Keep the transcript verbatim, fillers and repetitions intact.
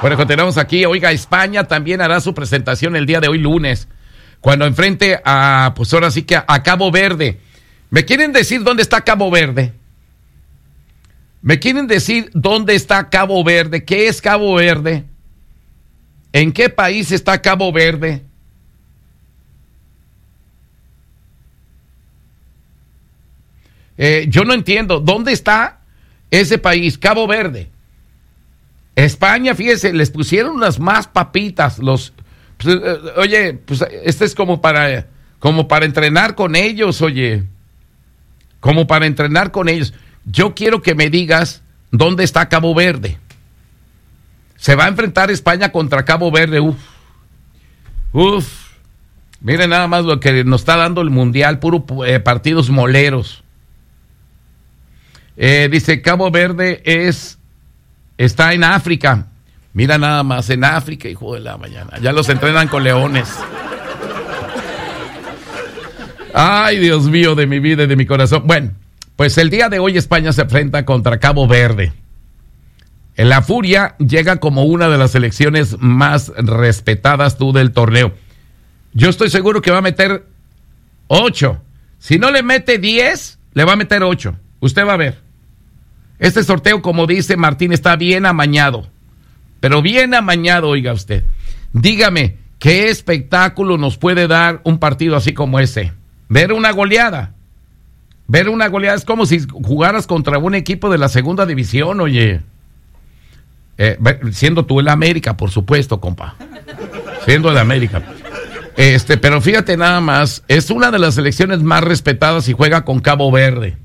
Bueno, continuamos aquí. Oiga, España también hará su presentación el día de hoy, lunes, cuando enfrente a, pues ahora sí que a, a Cabo Verde. ¿Me quieren decir dónde está Cabo Verde? ¿Me quieren decir dónde está Cabo Verde? ¿Qué es Cabo Verde? ¿En qué país está Cabo Verde? Eh, yo no entiendo. ¿Dónde está ese país? Cabo Verde. España, fíjese, les pusieron las más papitas. Los, pues, eh, oye, pues este es como para, como para entrenar con ellos, oye. Como para entrenar con ellos. Yo quiero que me digas dónde está Cabo Verde. Se va a enfrentar España contra Cabo Verde. Uf. Uf. Miren nada más lo que nos está dando el Mundial, puro eh, partidos moleros. Eh, dice, Cabo Verde es, está en África. Mira nada más, en África, hijo de la mañana. Ya los entrenan con leones. Ay, Dios mío, de mi vida y de mi corazón. Bueno, pues el día de hoy España se enfrenta contra Cabo Verde. La Furia llega como una de las selecciones más respetadas tú del torneo. Yo estoy seguro que va a meter ocho. Si no le mete diez, le va a meter ocho. Usted va a ver. Este sorteo, como dice Martín, está bien amañado. Pero bien amañado, oiga usted. Dígame, ¿qué espectáculo nos puede dar un partido así como ese? Ver una goleada. Ver una goleada es como si jugaras contra un equipo de la segunda división, oye. Eh, siendo tú el América, por supuesto, compa. Siendo el América. Este, pero fíjate nada más, es una de las selecciones más respetadas y juega con Cabo Verde.